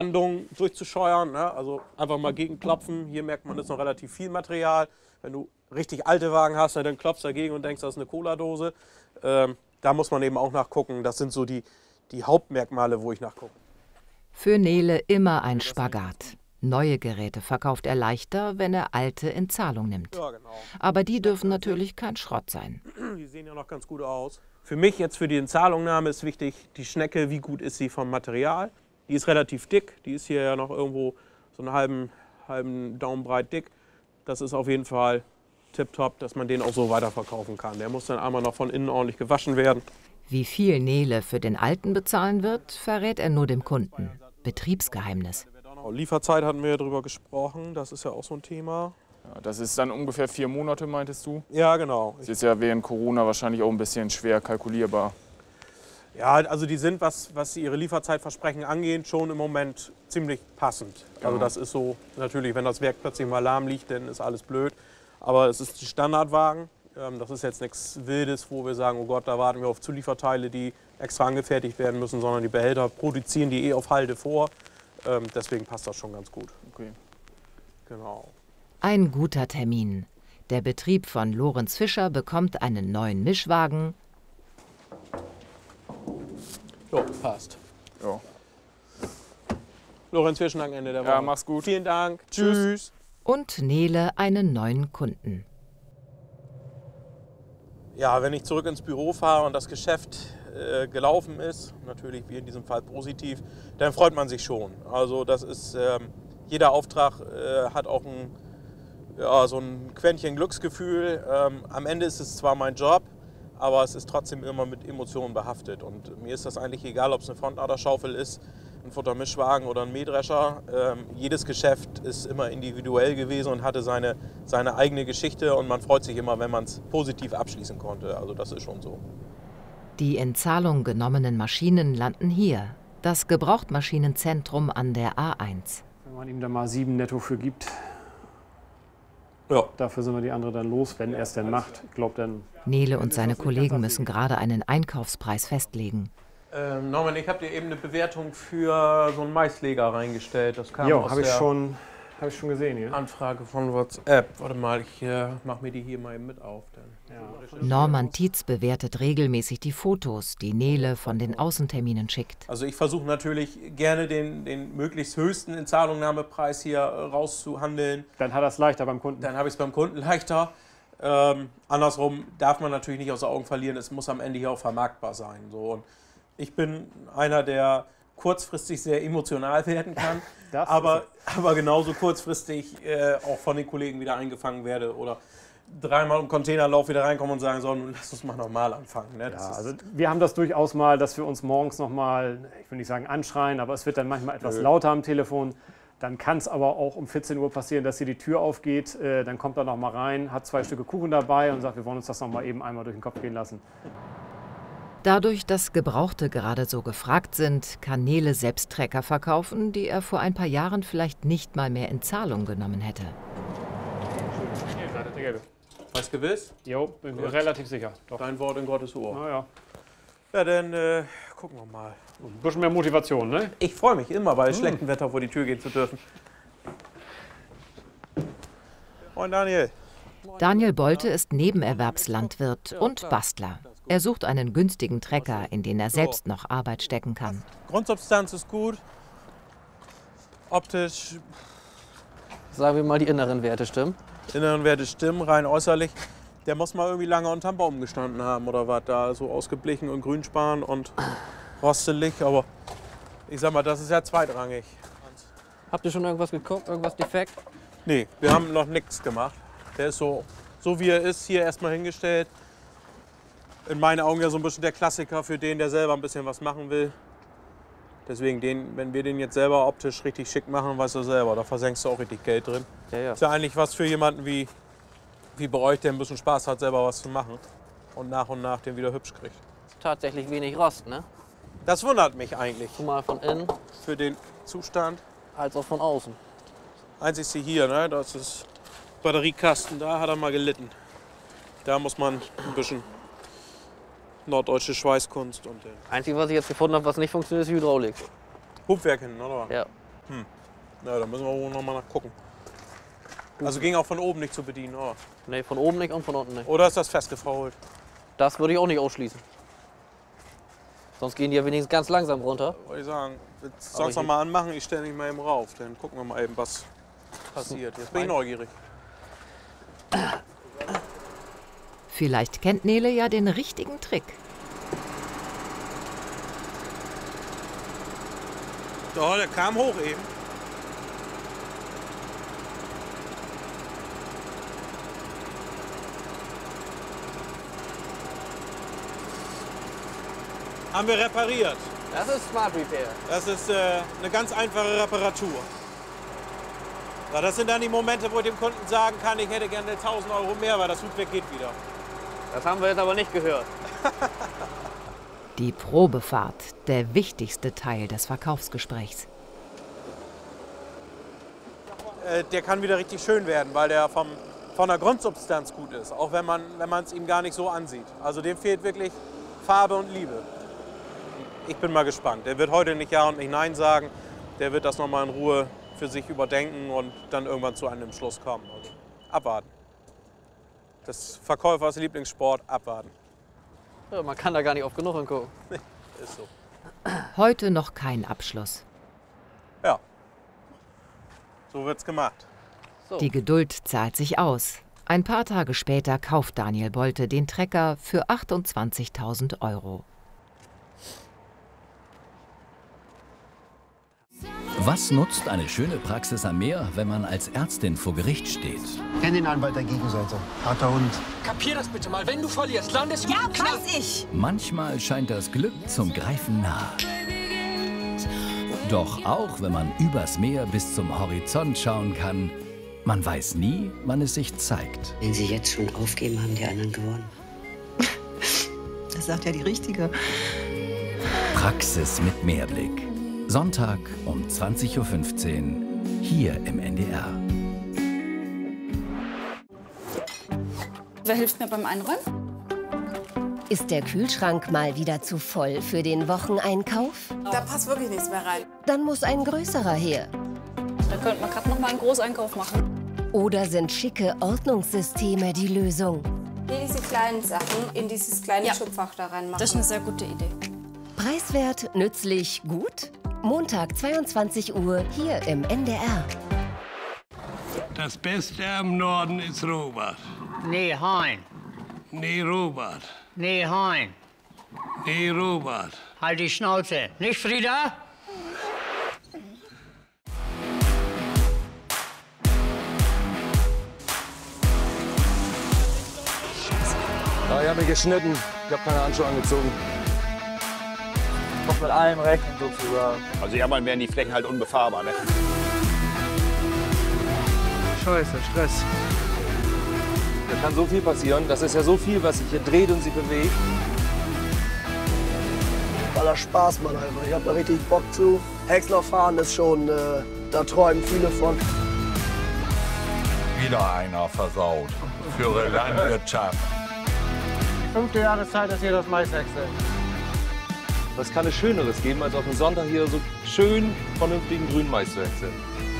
Landung durchzuscheuern, ne? Also einfach mal gegenklopfen. Hier merkt man, ist noch relativ viel Material. Wenn du richtig alte Wagen hast, dann klopfst du dagegen und denkst, das ist eine Cola-Dose. Da muss man eben auch nachgucken. Das sind so die Hauptmerkmale, wo ich nachgucke. Für Nele immer ein Spagat. Neue Geräte verkauft er leichter, wenn er alte in Zahlung nimmt. Ja, genau. Aber die dürfen natürlich kein Schrott sein. Die sehen ja noch ganz gut aus. Für mich jetzt für die Inzahlungnahme ist wichtig, die Schnecke, wie gut ist sie vom Material. Die ist relativ dick, die ist hier ja noch irgendwo so einen halben Daumen breit dick. Das ist auf jeden Fall tipptopp, dass man den auch so weiterverkaufen kann. Der muss dann einmal noch von innen ordentlich gewaschen werden. Wie viel Nele für den alten bezahlen wird, verrät er nur dem Kunden. Betriebsgeheimnis. Lieferzeit hatten wir ja drüber gesprochen, das ist ja auch so ein Thema. Ja, das ist dann ungefähr 4 Monate, meintest du? Ja, genau. Das ist ja während Corona wahrscheinlich auch ein bisschen schwer kalkulierbar. Ja, also die sind, was ihre Lieferzeitversprechen angeht, schon im Moment ziemlich passend. Also das ist so, natürlich, wenn das Werk plötzlich mal lahm liegt, dann ist alles blöd. Aber es ist die Standardwagen. Das ist jetzt nichts Wildes, wo wir sagen, oh Gott, da warten wir auf Zulieferteile, die extra angefertigt werden müssen, sondern die Behälter produzieren die auf Halde vor. Deswegen passt das schon ganz gut. Okay. Genau. Ein guter Termin. Der Betrieb von Lorenz Fischer bekommt einen neuen Mischwagen. Jo, passt. Ja. Lorenz Fischer, Ende der Woche. Ja, mach's gut. Vielen Dank. Tschüss. Und Nele einen neuen Kunden. Ja, wenn ich zurück ins Büro fahre und das Geschäft gelaufen ist, natürlich wie in diesem Fall positiv, dann freut man sich schon. Also das ist, jeder Auftrag hat auch so ein Quäntchen Glücksgefühl. Am Ende ist es zwar mein Job, aber es ist trotzdem immer mit Emotionen behaftet. Und mir ist das eigentlich egal, ob es eine Frontaderschaufel ist, ein Futtermischwagen oder ein Mähdrescher. Jedes Geschäft ist immer individuell gewesen und hatte seine eigene Geschichte. Und man freut sich immer, wenn man es positiv abschließen konnte. Also das ist schon so. Die in Zahlung genommenen Maschinen landen hier. Das Gebrauchtmaschinenzentrum an der A1. Wenn man ihm da mal 7 netto für gibt, ja. Dafür sind wir die andere dann los, wenn er es denn macht. Ich glaube dann. Nele und seine Kollegen müssen gerade einen Einkaufspreis festlegen. Norman, ich habe dir eben eine Bewertung für so einen Maisleger reingestellt. Das kam aus habe ich schon gesehen hier. Anfrage von WhatsApp. Warte mal, ich mache mir die hier mal mit auf. Dann. Ja. Norman Tietz bewertet regelmäßig die Fotos, die Nele von den Außenterminen schickt. Also ich versuche natürlich gerne den möglichst höchsten Inzahlungnahmepreis hier rauszuhandeln. Dann hat er es leichter beim Kunden. Dann habe ich es beim Kunden leichter. Andersrum darf man natürlich nicht aus den Augen verlieren, es muss am Ende hier auch vermarktbar sein. So. Und ich bin einer, der kurzfristig sehr emotional werden kann, aber genauso kurzfristig auch von den Kollegen wieder eingefangen werde oder dreimal im Containerlauf wieder reinkommen und sagen, so, nun lass uns mal normal anfangen. Ne? Also wir haben das durchaus mal, dass wir uns morgens nochmal, ich will nicht sagen anschreien, aber es wird dann manchmal etwas lauter am Telefon. Dann kann es aber auch um 14 Uhr passieren, dass hier die Tür aufgeht. Dann kommt er noch mal rein, hat 2 Stücke Kuchen dabei und sagt, wir wollen uns das noch mal eben einmal durch den Kopf gehen lassen. Dadurch, dass Gebrauchte gerade so gefragt sind, kann Nele selbst Trecker verkaufen, die er vor ein paar Jahren vielleicht nicht mal mehr in Zahlung genommen hätte. Weißt du gewiss? Jo, bin mir relativ sicher. Doch. Dein Wort in Gottes Ohr. Na ja. Ja, dann gucken wir mal. Ein bisschen mehr Motivation, ne? Ich freue mich immer, bei schlechtem Wetter vor die Tür gehen zu dürfen. Moin Daniel. Daniel Bolte ist Nebenerwerbslandwirt und Bastler. Er sucht einen günstigen Trecker, in den er selbst noch Arbeit stecken kann. Grundsubstanz ist gut. Optisch. Sagen wir mal, die inneren Werte stimmen. Inneren Werte stimmen, rein äußerlich. Der muss mal irgendwie lange unterm Baum gestanden haben oder was da, so ausgeblichen und grünspan und rostelig. Aber ich sag mal, das ist ja zweitrangig. Habt ihr schon irgendwas geguckt, irgendwas defekt? Nee, wir haben noch nichts gemacht. Der ist so wie er ist, hier erstmal hingestellt. In meinen Augen ja so ein bisschen der Klassiker für den, der selber ein bisschen was machen will. Deswegen, wenn wir den jetzt selber optisch richtig schick machen, weißt du selber, da versenkst du auch richtig Geld drin. Ja. Ist ja eigentlich was für jemanden wie bei euch, der ein bisschen Spaß hat, selber was zu machen und nach den wieder hübsch kriegt. Tatsächlich wenig Rost, ne? Das wundert mich eigentlich. Zumal von innen für den Zustand. als auch von außen. Einzigste hier, ne? Das ist Batteriekasten, da hat er mal gelitten. Da muss man ein bisschen norddeutsche Schweißkunst und Einzige, was ich jetzt gefunden habe, was nicht funktioniert, ist die Hydraulik. Hubwerk hinten, oder? Ja. Na, da müssen wir wohl noch mal nachgucken. Also ging auch von oben nicht zu bedienen, oder? Nee, von oben nicht und von unten nicht. Oder ist das festgefault? Das würde ich auch nicht ausschließen. Sonst gehen die ja wenigstens ganz langsam runter. Wollte ich sagen, willst du sonst noch mal anmachen? Ich stelle mich mal eben rauf. Dann gucken wir mal eben, was passiert. Jetzt bin ich neugierig. Vielleicht kennt Nele ja den richtigen Trick. So, der kam hoch eben. Haben wir repariert. Das ist Smart Repair. Das ist eine ganz einfache Reparatur. Ja, das sind dann die Momente, wo ich dem Kunden sagen kann, ich hätte gerne 1.000 € mehr, weil das Hutwerk geht wieder. Das haben wir jetzt aber nicht gehört. Die Probefahrt, der wichtigste Teil des Verkaufsgesprächs. Der kann wieder richtig schön werden, weil der von der Grundsubstanz gut ist, auch wenn man es ihm gar nicht so ansieht. Also dem fehlt wirklich Farbe und Liebe. Ich bin mal gespannt. Der wird heute nicht Ja und nicht Nein sagen. Der wird das noch mal in Ruhe für sich überdenken und dann irgendwann zu einem Schluss kommen. Also abwarten. Das Verkäufers Lieblingssport, abwarten. Ja, man kann da gar nicht oft genug hingucken. Ist so. Heute noch kein Abschluss. Ja, so wird's gemacht. So. Die Geduld zahlt sich aus. Ein paar Tage später kauft Daniel Bolte den Trecker für 28.000 €. Was nutzt eine schöne Praxis am Meer, wenn man als Ärztin vor Gericht steht? Kenn den Anwalt der Gegenseite. Harter Hund. Kapier das bitte mal, wenn du verlierst, landest du... Ja, weiß ich. Manchmal scheint das Glück zum Greifen nah. Doch auch wenn man übers Meer bis zum Horizont schauen kann, man weiß nie, wann es sich zeigt. Wenn Sie jetzt schon aufgeben, haben die anderen gewonnen. Das sagt ja die Richtige. Praxis mit Mehrblick. Sonntag um 20:15 Uhr hier im NDR. Wer hilft mir beim Einräumen? Ist der Kühlschrank mal wieder zu voll für den Wocheneinkauf? Da passt wirklich nichts mehr rein. Dann muss ein größerer her. Da könnte man gerade noch mal einen Großeinkauf machen. Oder sind schicke Ordnungssysteme die Lösung? Diese kleinen Sachen in dieses kleine Schubfach da reinmachen. Das ist eine sehr gute Idee. Preiswert, nützlich, gut? Montag 22 Uhr hier im NDR. Das Beste am Norden ist Robert. Nee, Hein. Nee, Robert. Nee, Hein. Nee, Robert. Halt die Schnauze. Nicht, Frieda? Ja, ich habe mich geschnitten. Ich habe keine Handschuhe angezogen. Muss mit allem rechnen sozusagen. Also irgendwann werden die Flächen halt unbefahrbar, ne? Scheiße, Stress. Da kann so viel passieren. Das ist ja so viel, was sich hier dreht und sich bewegt. Voller Spaß, Mann, einfach. Ich hab da richtig Bock zu. Häcksler fahren ist schon, da träumen viele von. Wieder einer versaut. Für ihre Landwirtschaft. 5. Jahreszeit, dass ihr das Mais wechselt. Was kann es Schöneres geben, als auf dem Sonntag hier so schön vernünftigen grünen Mais zu wechseln?